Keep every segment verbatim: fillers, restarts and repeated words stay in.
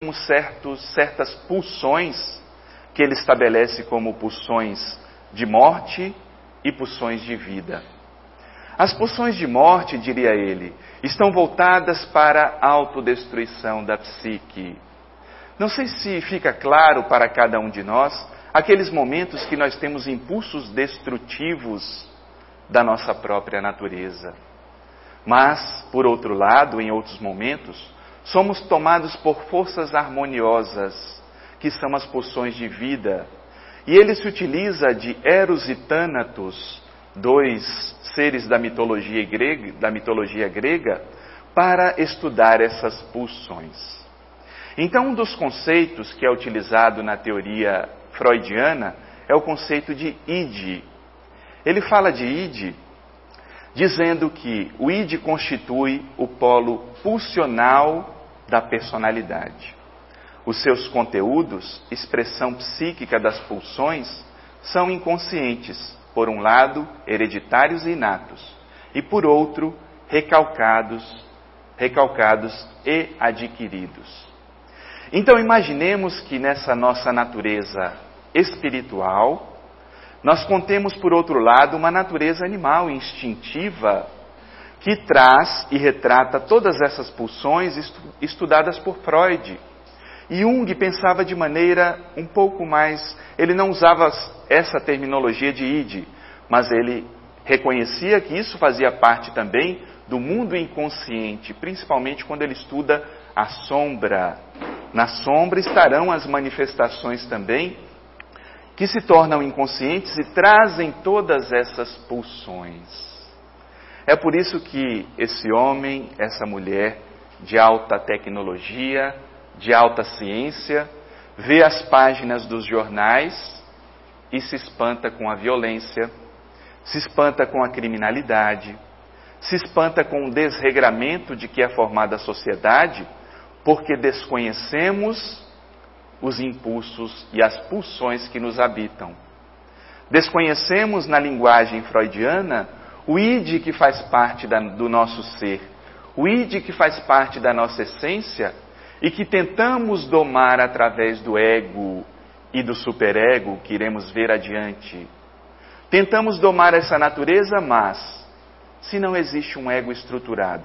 com certos, certas pulsões que ele estabelece como pulsões de morte e pulsões de vida. As pulsões de morte, diria ele, estão voltadas para a autodestruição da psique. Não sei se fica claro para cada um de nós aqueles momentos que nós temos impulsos destrutivos da nossa própria natureza. Mas, por outro lado, em outros momentos, somos tomados por forças harmoniosas, que são as pulsões de vida. E ele se utiliza de Eros e Thanatos, dois seres da mitologia grega, da mitologia grega, para estudar essas pulsões. Então, um dos conceitos que é utilizado na teoria freudiana é o conceito de id. Ele fala de id dizendo que o id constitui o polo pulsional da personalidade. Os seus conteúdos, expressão psíquica das pulsões, são inconscientes, por um lado, hereditários e inatos, e por outro, recalcados, recalcados e adquiridos. Então imaginemos que nessa nossa natureza espiritual, nós contemos, por outro lado, uma natureza animal, instintiva, que traz e retrata todas essas pulsões estudadas por Freud. E Jung pensava de maneira um pouco mais... Ele não usava essa terminologia de id, mas ele reconhecia que isso fazia parte também do mundo inconsciente, principalmente quando ele estuda a sombra. Na sombra estarão as manifestações também, que se tornam inconscientes e trazem todas essas pulsões. É por isso que esse homem, essa mulher de alta tecnologia, de alta ciência, vê as páginas dos jornais e se espanta com a violência, se espanta com a criminalidade, se espanta com o desregramento de que é formada a sociedade, porque desconhecemos os impulsos e as pulsões que nos habitam. Desconhecemos na linguagem freudiana o id que faz parte da, do nosso ser, o id que faz parte da nossa essência e que tentamos domar através do ego e do superego que iremos ver adiante. Tentamos domar essa natureza, mas se não existe um ego estruturado,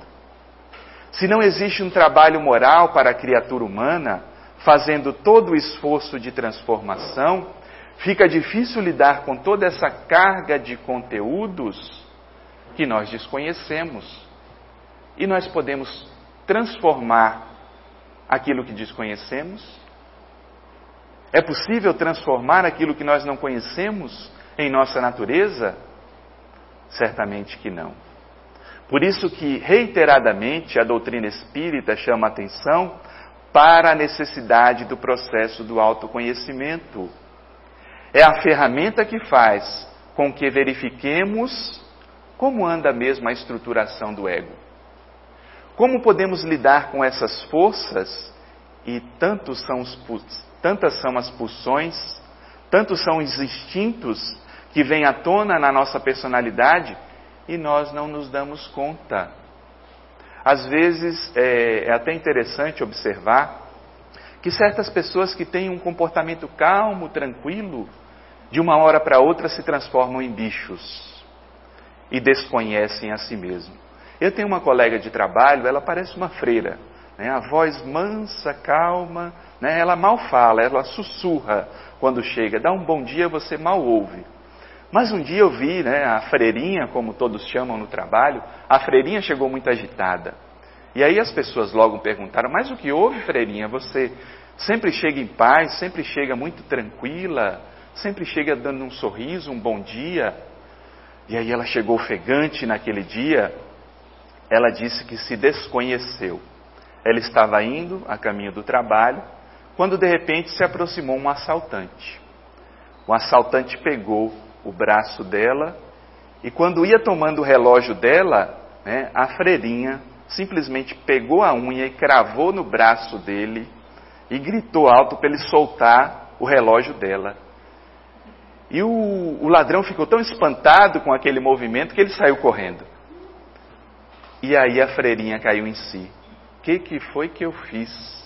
se não existe um trabalho moral para a criatura humana, fazendo todo o esforço de transformação, fica difícil lidar com toda essa carga de conteúdos que nós desconhecemos. E nós podemos transformar aquilo que desconhecemos? É possível transformar aquilo que nós não conhecemos em nossa natureza? Certamente que não. Por isso que, reiteradamente, a doutrina espírita chama a atenção para a necessidade do processo do autoconhecimento. É a ferramenta que faz com que verifiquemos como anda mesmo a estruturação do ego. Como podemos lidar com essas forças, e tantos são os, tantas são as pulsões, tantos são os instintos que vêm à tona na nossa personalidade, e nós não nos damos conta. Às vezes é, é até interessante observar que certas pessoas que têm um comportamento calmo, tranquilo, de uma hora para outra se transformam em bichos e desconhecem a si mesmo. Eu tenho uma colega de trabalho, ela parece uma freira, né? A voz mansa, calma, né? Ela mal fala, ela sussurra quando chega, dá um bom dia, você mal ouve. Mas um dia eu vi, né, a freirinha, como todos chamam no trabalho, a freirinha chegou muito agitada. E aí as pessoas logo perguntaram, mas o que houve, freirinha? Você sempre chega em paz, sempre chega muito tranquila, sempre chega dando um sorriso, um bom dia. E aí ela chegou ofegante naquele dia, ela disse que se desconheceu. Ela estava indo a caminho do trabalho, quando de repente se aproximou um assaltante. O assaltante pegou o braço dela, e quando ia tomando o relógio dela, né, a freirinha simplesmente pegou a unha e cravou no braço dele, e gritou alto para ele soltar o relógio dela. E o, o ladrão ficou tão espantado com aquele movimento que ele saiu correndo. E aí a freirinha caiu em si. O que, que foi que eu fiz?